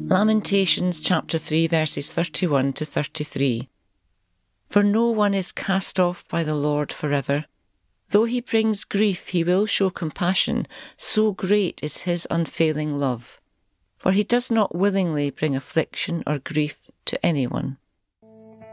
Lamentations chapter 3 verses 31 to 33. For no one is cast off by the Lord forever. Though he brings grief, he will show compassion, so great is his unfailing love. For he does not willingly bring affliction or grief to anyone.